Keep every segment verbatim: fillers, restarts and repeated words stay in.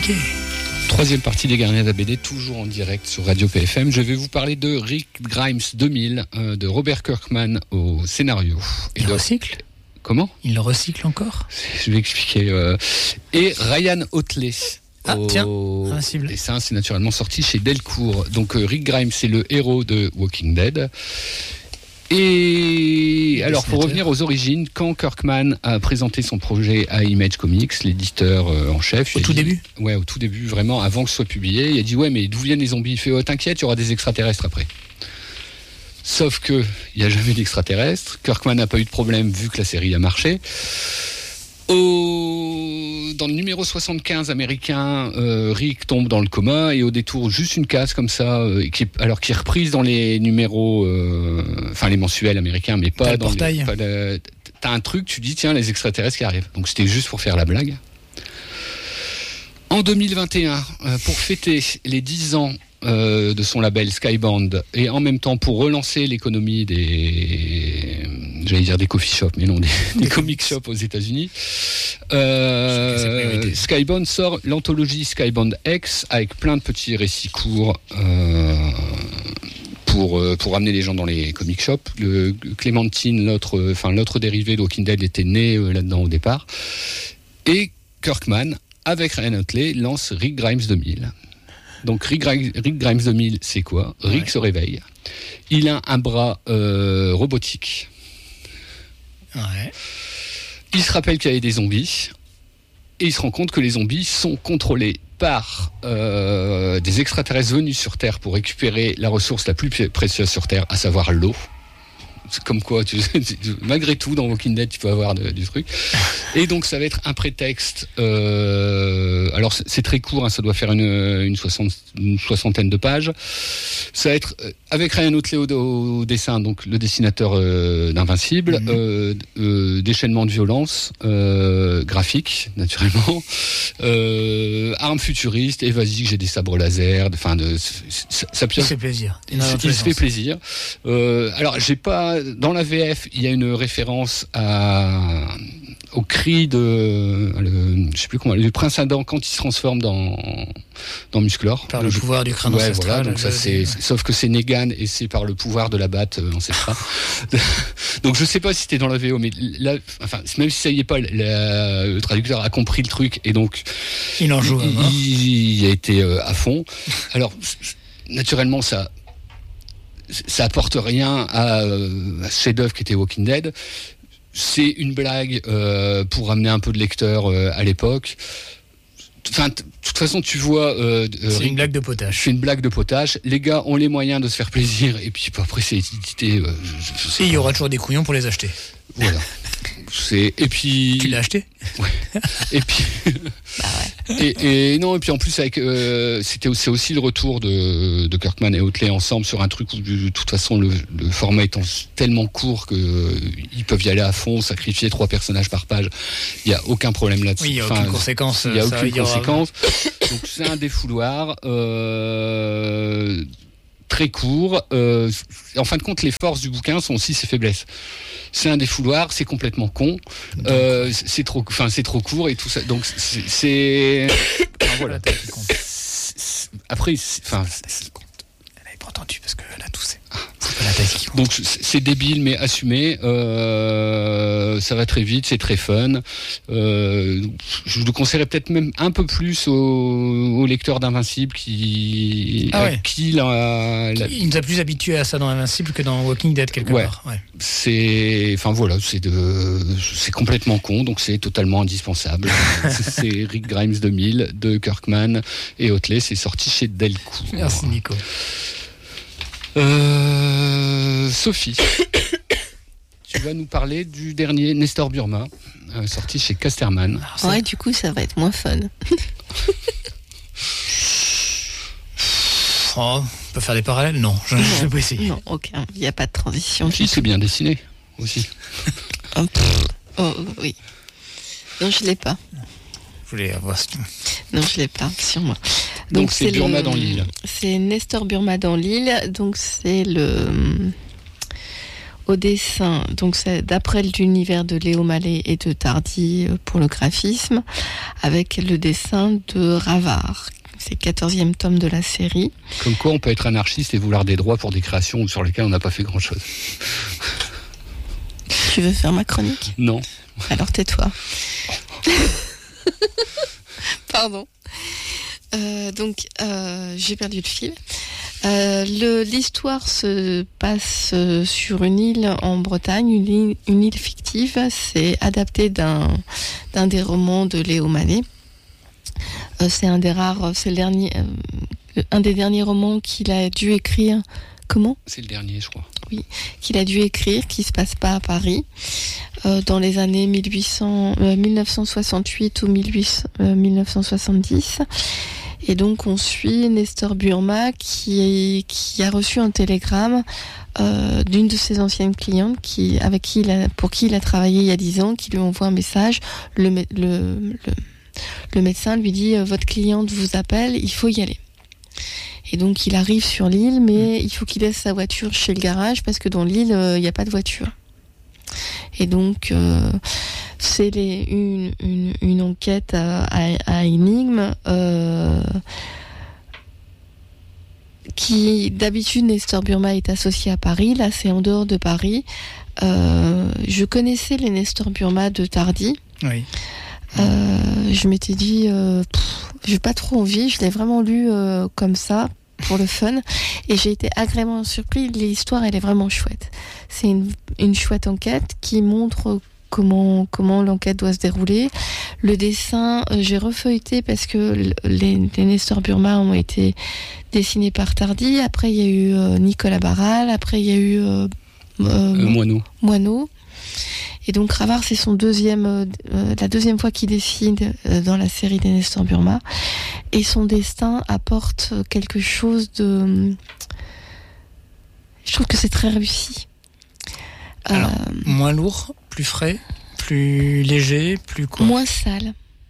compliqué. Troisième partie des Gardiens de la B D, toujours en direct sur Radio P F M. Je vais vous parler de Rick Grimes deux mille, euh, de Robert Kirkman au scénario. Et Il de... recycle Comment ? Il le recycle encore ? Je vais expliquer. Euh... Et Ryan Otley. Ah au tiens, Invincible. dessin, c'est naturellement sorti chez Delcourt. Donc euh, Rick Grimes, c'est le héros de Walking Dead. Et le alors, pour revenir aux origines, quand Kirkman a présenté son projet à Image Comics, l'éditeur euh, en chef... Au tout dit, début Ouais, au tout début, vraiment, avant que ce soit publié, il a dit « Ouais, mais d'où viennent les zombies ?» Il fait oh, « T'inquiète, il y aura des extraterrestres après. » Sauf que il n'y a jamais d'extraterrestres. Kirkman n'a pas eu de problème vu que la série a marché. Au... Dans le numéro soixante-quinze américain, euh, Rick tombe dans le coma et au détour juste une case comme ça, euh, qui est, alors qui est reprise dans les numéros, euh, enfin les mensuels américains, mais pas T'as le dans portail. les. Pas de, t'as un truc, tu dis tiens les extraterrestres qui arrivent. Donc c'était juste pour faire la blague. En deux mille vingt et un, euh, pour fêter les dix ans euh, de son label Skybound et en même temps pour relancer l'économie des, j'allais dire des coffee shops, mais non, des, des comic shops aux États-Unis. Euh, Skybound sort l'anthologie Skybound X avec plein de petits récits courts euh, pour pour amener les gens dans les comic shops. Le Clémentine, l'autre, enfin l'autre dérivé de Walking Dead, était né euh, là-dedans au départ. Et Kirkman, avec Ryan Otley, lance Rick Grimes deux mille. Donc Rick, Rick Grimes deux mille, c'est quoi ? Rick ouais. se réveille. Il a un bras euh, robotique. Ouais. Il se rappelle qu'il y avait des zombies. Et il se rend compte que les zombies sont contrôlés par euh, des extraterrestres venus sur Terre pour récupérer la ressource la plus précieuse sur Terre, à savoir l'eau. C'est comme quoi, tu, malgré tout, dans Walking Dead, tu peux avoir de, du truc. Et donc, ça va être un prétexte. Euh, alors, c'est, c'est très court, hein, ça doit faire une, une, soixante, une soixantaine de pages. Ça va être avec Ryan Otley au, au dessin, donc le dessinateur euh, d'Invincible, mmh. euh, euh, déchaînement de violence, euh, graphique, naturellement, euh, armes futuristes, et vas-y, j'ai des sabres laser, enfin, de, ça, ça il se fait plaisir. Il, il se fait plaisir. Euh, alors, j'ai pas. Dans la V F, il y a une référence à, au cri de, le, je sais plus comment, le prince Adam quand il se transforme dans, dans Musclor. Par le, le pouvoir du crâne ouais, ancestral. Voilà, donc ça c'est, ouais. Sauf que c'est Negan et c'est par le pouvoir de la batte euh, ancestral. Donc je sais pas si c'était dans la V O, mais là, enfin, même si ça y est pas, la, le traducteur a compris le truc et donc. Il en joue, il, hein. il, il a été euh, à fond. Alors, naturellement, ça. Ça apporte rien à, euh, à ce chef-d'œuvre qui était Walking Dead. C'est une blague euh, pour amener un peu de lecteur euh, à l'époque. Enfin, de toute façon, tu vois. Euh, c'est euh, une blague de potage. C'est une blague de potage. Les gars ont les moyens de se faire plaisir. Et puis après, c'est édité. Euh, je, je sais et il y pas. aura toujours des couillons pour les acheter. Voilà. C'est et puis. Tu l'as acheté ? Ouais. Et puis. Bah ouais. et, et non et puis en plus avec euh, c'était c'est aussi le retour de, de Kirkman et Otley ensemble sur un truc où de toute façon le, le format étant tellement court que euh, ils peuvent y aller à fond, sacrifier trois personnages par page. Il y a aucun problème là-dessus. Oui, il y a enfin, aucune conséquence. Il y a ça, aucune il y aura... conséquence. Donc c'est un défouloir. Euh, très court. Euh, en fin de compte, les forces du bouquin sont aussi ses faiblesses. C'est un défouloir, c'est complètement con, euh, c'est trop, enfin c'est trop court et tout ça. Donc c'est, c'est... Enfin, voilà. C'est... Après, enfin, elle avait pas entendu parce qu'elle a toussé. C'est pas la taille qui compte. Donc c'est débile mais assumé. Euh, ça va très vite, c'est très fun. Euh, je le conseillerais peut-être même un peu plus aux, aux lecteurs d'Invincible qui, ah ouais. qui la, la... Il nous a plus habitués à ça dans Invincible que dans Walking Dead quelque ouais. part. Ouais. C'est, enfin voilà, c'est de, c'est complètement con, donc c'est totalement indispensable. C'est Rick Grimes deux mille de Kirkman et Otley, c'est sorti chez Delcourt. Merci Nico. Euh, Sophie, tu vas nous parler du dernier Nestor Burma, euh, sorti chez Casterman. Alors, ouais, du coup, ça va être moins fun. Oh, on peut faire des parallèles ? Non, je ne vais pas essayer. Non, aucun. Il n'y a pas de transition. Si, c'est bien dessiné aussi. Oh, oh, oui. Non, je ne l'ai pas. Je voulais avoir ce... Non, je ne l'ai pas sur moi. Donc, donc c'est, c'est Burma le, dans l'île. C'est Nestor Burma dans l'île. Donc c'est le au dessin, donc c'est d'après l'univers de Léo Mallet et de Tardy pour le graphisme, avec le dessin de Ravard. C'est le quatorzième tome de la série. Comme quoi on peut être anarchiste et vouloir des droits pour des créations sur lesquelles on n'a pas fait grand-chose. Tu veux faire ma chronique ? Non. Alors tais-toi. Pardon. Euh, donc, euh, j'ai perdu le fil. Euh, le, l'histoire se passe euh, sur une île en Bretagne, une île, une île fictive. C'est adapté d'un, d'un des romans de Léo Mallet. Euh, c'est un des rares, c'est le dernier, euh, un des derniers romans qu'il a dû écrire. Comment ? C'est le dernier, je crois. Oui, qu'il a dû écrire, qui se passe pas à Paris, euh, dans les années mille huit cents, euh, dix-neuf cent soixante-huit ou dix-huit cents, euh, dix-neuf cent soixante-dix. Et donc on suit Nestor Burma qui, qui a reçu un télégramme euh, d'une de ses anciennes clientes qui, avec qui il a, pour qui il a travaillé il y a dix ans, qui lui envoie un message. Le, le, le, le médecin lui dit « Votre cliente vous appelle, il faut y aller ». Et donc il arrive sur l'île, mais il faut qu'il laisse sa voiture chez le garage parce que dans l'île, il euh, n'y a pas de voiture. Et donc euh, c'est les, une, une, une enquête à, à, à énigme euh, qui d'habitude Nestor Burma est associé à Paris. Là c'est en dehors de Paris. Euh, je connaissais les Nestor Burma de Tardy. Oui. Euh, je m'étais dit, euh, pff, j'ai pas trop envie. Je l'ai vraiment lu euh, comme ça pour le fun, et j'ai été agréablement surpris. L'histoire, elle est vraiment chouette. C'est une, une chouette enquête qui montre comment comment l'enquête doit se dérouler. Le dessin, euh, j'ai refeuilleté parce que les, les Nestor Burma ont été dessinés par Tardy. Après, il y a eu euh, Nicolas Barral. Après, il y a eu euh, euh, Euh, Moineau. Moineau. Et donc Ravard, c'est son deuxième, euh, la deuxième fois qu'il dessine euh, dans la série des Nestor Burma. Et son destin apporte quelque chose de... Je trouve que c'est très réussi. Alors, Euh, moins lourd, plus frais, plus léger, plus quoi ? moins sale,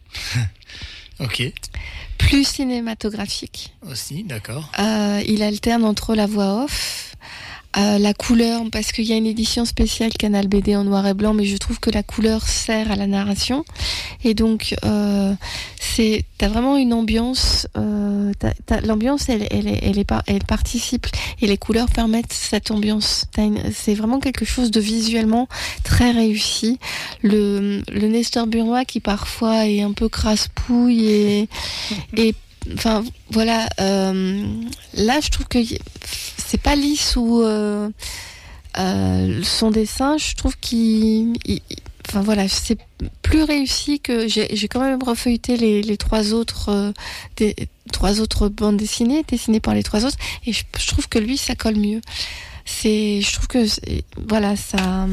Ok, plus cinématographique. aussi, d'accord. Euh, il alterne entre la voix off, euh, la couleur, parce qu'il y a une édition spéciale Canal B D en noir et blanc, mais je trouve que la couleur sert à la narration. Et donc, euh, c'est, t'as vraiment une ambiance, euh, t'as, t'as, l'ambiance, elle, elle, elle, elle, est par, elle participe, et les couleurs permettent cette ambiance. T'as une, c'est vraiment quelque chose de visuellement très réussi. Le, le Nestor Burma qui parfois est un peu crasse-pouille et, et enfin voilà, euh, là je trouve que c'est pas lisse ou euh, euh, son dessin, je trouve qu'il, il, enfin voilà, c'est plus réussi que j'ai, j'ai quand même refeuilleté les, les trois autres euh, des trois autres bandes dessinées dessinées par les trois autres, et je, je trouve que lui ça colle mieux. C'est, je trouve que c'est, voilà, ça.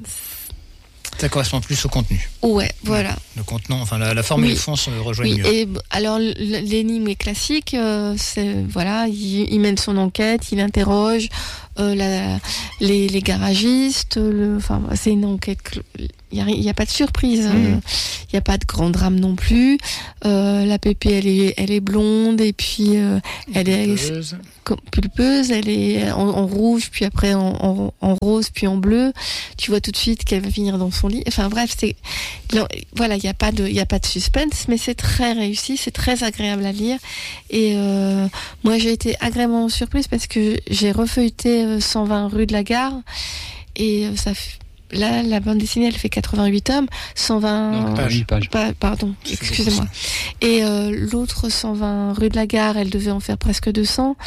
Ça correspond plus au contenu. Ouais, voilà. Le contenant, enfin la, la forme Oui. et le fond se rejoignent Oui, mieux. et alors l- l'énigme est classique, euh, c'est voilà, il, il mène son enquête, il interroge euh, la, les, les garagistes, le, enfin c'est une enquête, il y a, y a pas de surprise, il Mmh. y a pas de grand drame non plus. Euh, la Pépé, elle est, elle est blonde et puis euh, elle est Pulpeuse. com- pulpeuse, elle est en, en rouge, puis après en, en, en rose, puis en bleu. Tu vois tout de suite qu'elle va finir dans son lit. Enfin bref, c'est non, voilà, il y a pas de, il y a pas de suspense, mais c'est très réussi, c'est très agréable à lire. Et euh, moi, j'ai été agréablement surprise parce que j'ai refeuilleté euh, cent vingt rue de la Gare, et euh, ça fait, là, la bande dessinée, elle fait quatre-vingt-huit tomes, cent vingt Non, page. huit pages. pas- pardon, C'est excusez-moi. Et euh, l'autre cent vingt rue de la Gare, elle devait en faire presque deux cents.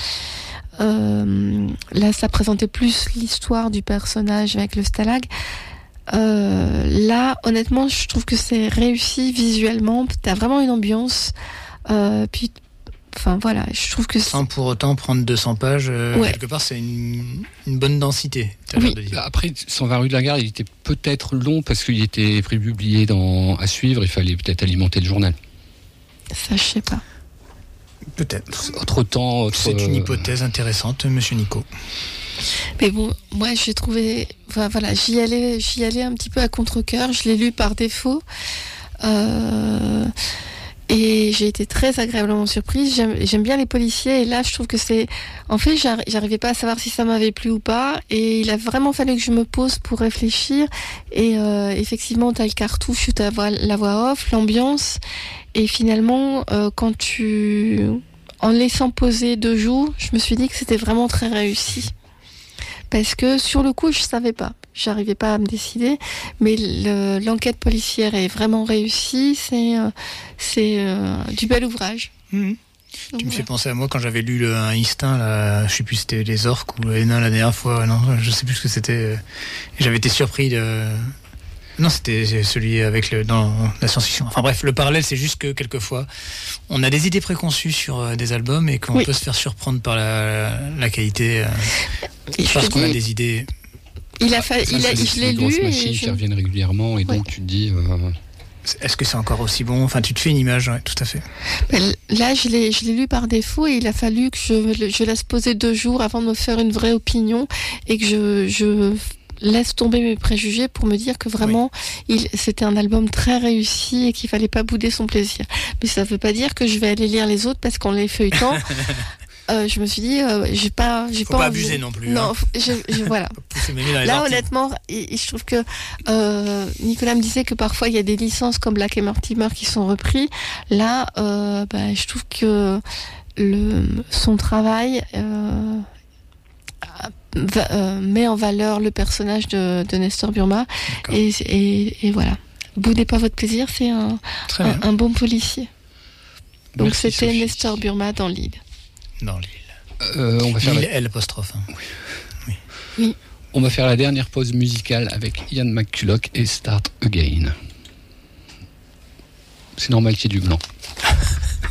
Euh, là, ça présentait plus l'histoire du personnage avec le stalag. Euh, là, honnêtement, je trouve que c'est réussi visuellement. T'as vraiment une ambiance. Euh, puis, enfin voilà, je trouve que c'est... Sans pour autant prendre deux cents pages, euh, Ouais. quelque part c'est une, une bonne densité. t'as Oui. l'air de dire. Après, cent vingt rue de la Gare, il était peut-être long parce qu'il était prépublié dans à suivre. Il fallait peut-être alimenter le journal. Ça, je sais pas. Peut-être. Autre temps, autre, C'est une euh, hypothèse intéressante, monsieur Nico. Mais bon, moi, j'ai trouvé... Enfin, voilà, j'y allais, j'y allais un petit peu à contre-cœur. Je l'ai lu par défaut. Euh... Et j'ai été très agréablement surprise. J'aime, j'aime bien les policiers. Et là, je trouve que c'est... En fait, j'ar- j'arrivais pas à savoir si ça m'avait plu ou pas. Et il a vraiment fallu que je me pose pour réfléchir. Et euh, effectivement, t'as le cartouche, t'as la voix off, l'ambiance. Et finalement, euh, quand tu... En laissant poser deux jours, je me suis dit que c'était vraiment très réussi. Parce que sur le coup, je savais pas. J'arrivais pas à me décider, mais le, l'enquête policière est vraiment réussie. C'est, euh, c'est euh, du bel ouvrage. Mmh. Donc, Tu me voilà. fais penser à moi quand j'avais lu le, un Instinct, là, je sais plus si c'était les orques ou les nains la dernière fois, non, je sais plus ce que c'était. Et j'avais été surpris de... Non, c'était celui avec le, dans la science-fiction. Enfin bref, le parallèle, c'est juste que quelquefois, on a des idées préconçues sur euh, des albums et qu'on Oui. peut se faire surprendre par la, la qualité, euh, Et je parce te qu'on a dis, des idées... il a fa- Ça, il a, c'est des- je l'ai des grosses lu et machines je- qui reviennent régulièrement, et donc Ouais. tu te dis. euh, Est-ce que c'est encore aussi bon? Enfin, tu te fais une image, ouais, tout à fait. Ben, là, je l'ai, je l'ai lu par défaut et il a fallu que je, je laisse poser deux jours avant de me faire une vraie opinion et que je, je laisse tomber mes préjugés pour me dire que vraiment, il, c'était un album très réussi et qu'il fallait pas bouder son plaisir. Mais ça veut pas dire que je vais aller lire les autres parce qu'en les feuilletant, euh, je me suis dit, euh, j'ai pas, j'ai Faut pas, pas envie- abuser non plus. Non, hein. faut- je, je- voilà. Faut pousser le métier dans les Là, orties. honnêtement, et, et je trouve que euh, Nicolas me disait que parfois il y a des licences comme Black et Mortimer qui sont repris. Là, euh, bah, je trouve que le, son travail euh, va- euh, met en valeur le personnage de, de Nestor Burma. D'accord. Et, et, et voilà. Boudez pas votre plaisir, c'est un, Très un, bien. un bon policier. Donc Merci, c'était Sophie. Nestor Burma dans l'île. Dans l'île. Euh, on va faire la- L'île, L apostrophe. hein. On va faire la dernière pause musicale avec Ian McCulloch et Start Again. C'est normal qu'il y ait du blanc.